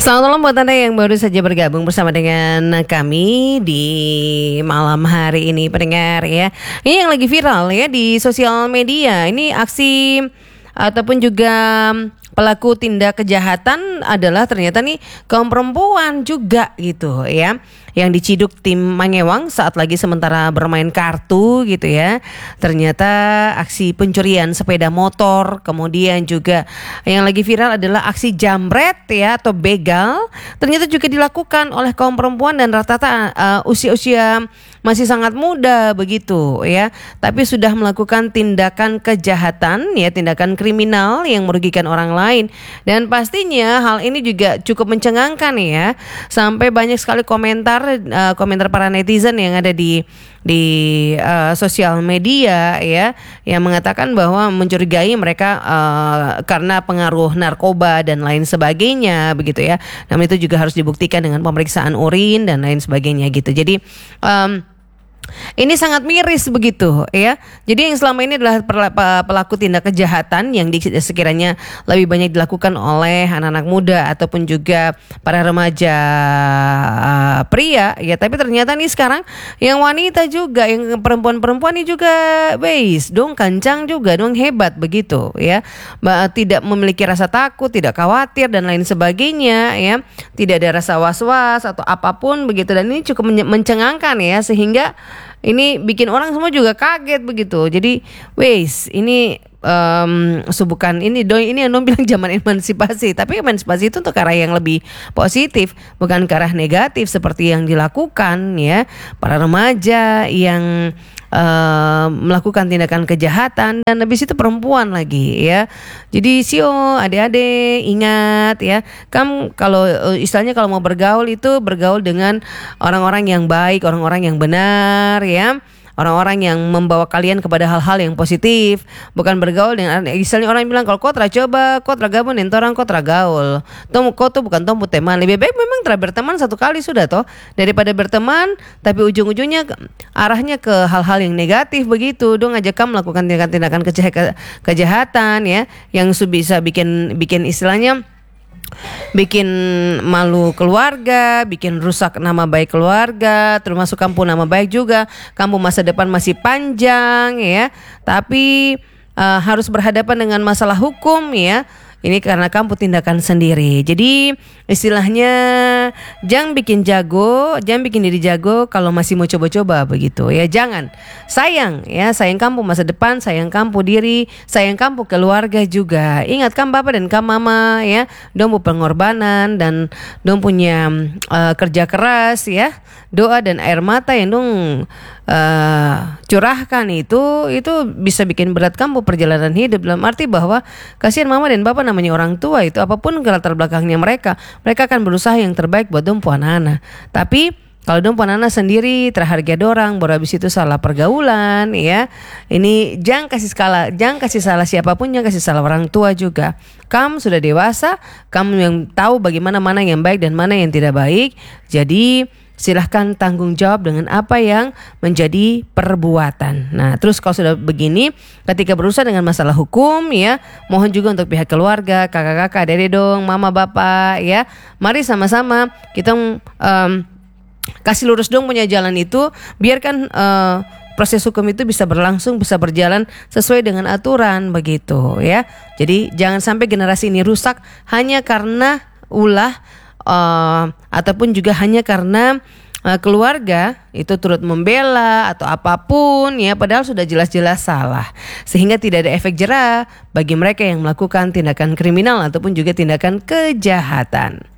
Selamat malam buat Anda yang baru saja bergabung bersama dengan kami di malam hari ini, pendengar ya. Ini yang lagi viral ya di sosial media. Ini aksi ataupun juga pelaku tindak kejahatan adalah ternyata nih kaum perempuan juga gitu ya, yang diciduk tim Mangewang saat lagi sementara bermain kartu gitu ya. Ternyata aksi pencurian sepeda motor, kemudian juga yang lagi viral adalah aksi jambret ya atau begal, ternyata juga dilakukan oleh kaum perempuan dan rata-rata usia-usia masih sangat muda begitu ya, tapi sudah melakukan tindakan kejahatan ya, tindakan kriminal yang merugikan orang lain. Dan pastinya hal ini juga cukup mencengangkan ya, sampai banyak sekali komentar para netizen yang ada di sosial media ya, yang mengatakan bahwa mencurigai mereka karena pengaruh narkoba dan lain sebagainya begitu ya. Namun itu juga harus dibuktikan dengan pemeriksaan urin dan lain sebagainya gitu. Jadi ini sangat miris begitu ya. Jadi yang selama ini adalah pelaku tindak kejahatan yang sekiranya lebih banyak dilakukan oleh anak-anak muda ataupun juga para remaja pria ya. Tapi ternyata nih sekarang yang wanita juga, yang perempuan-perempuan ini juga dong, kancang juga dong, hebat begitu ya. Tidak memiliki rasa takut, tidak khawatir dan lain sebagainya ya. Tidak ada rasa was-was atau apapun begitu. Dan ini cukup mencengangkan ya, sehingga ini bikin orang semua juga kaget begitu. Jadi ini bukan ini yang bilang zaman emansipasi, tapi emansipasi itu untuk ke arah yang lebih positif, bukan ke arah negatif seperti yang dilakukan ya para remaja yang melakukan tindakan kejahatan, dan habis itu perempuan lagi ya. Jadi adik-adik ingat ya, kamu kalau istilahnya kalau mau bergaul itu bergaul dengan orang-orang yang baik, orang-orang yang benar ya. Orang-orang yang membawa kalian kepada hal-hal yang positif, bukan bergaul dengan misalnya orang yang bilang kalau kau coba, kau gabung dengan orang, kau gaul. Kau tuh bukan tompu teman. Lebih baik memang berteman satu kali sudah toh, daripada berteman tapi ujung-ujungnya arahnya ke hal-hal yang negatif begitu. Dong ajak kamu melakukan tindakan-tindakan kejahatan ya, yang bisa bikin istilahnya bikin malu keluarga, bikin rusak nama baik keluarga, termasuk kamu nama baik juga. Kamu masa depan masih panjang ya, tapi harus berhadapan dengan masalah hukum ya. Ini karena kamu tindakan sendiri. Jadi istilahnya jangan bikin diri jago kalau masih mau coba-coba begitu ya. Jangan. Sayang kamu masa depan, sayang kamu diri, sayang kamu keluarga juga. Ingat kamu bapak dan kamu mama ya, dong pengorbanan dan dong punya kerja keras ya. Doa dan air mata yang dong curahkan itu bisa bikin berat kamu perjalanan hidup, dalam arti bahwa kasihan mama dan bapak namanya orang tua itu, apapun latar belakangnya mereka akan berusaha yang terbaik buat dong anak. Tapi kalau dong anak sendiri terharga dorang, baru habis itu salah pergaulan ya. Ini jangan kasih salah siapapun, jangan kasih salah orang tua juga. Kamu sudah dewasa, kamu yang tahu bagaimana mana yang baik dan mana yang tidak baik. Jadi silahkan tanggung jawab dengan apa yang menjadi perbuatan. Nah, terus kalau sudah begini, ketika berurusan dengan masalah hukum ya, mohon juga untuk pihak keluarga, kakak-kakak, adik-adik dong, mama bapak ya, mari sama-sama kita kasih lurus dong punya jalan itu, biarkan proses hukum itu bisa berlangsung, bisa berjalan sesuai dengan aturan begitu ya. Jadi jangan sampai generasi ini rusak hanya karena ulah ataupun juga hanya karena keluarga itu turut membela atau apapun ya, padahal sudah jelas-jelas salah, sehingga tidak ada efek jera bagi mereka yang melakukan tindakan kriminal ataupun juga tindakan kejahatan.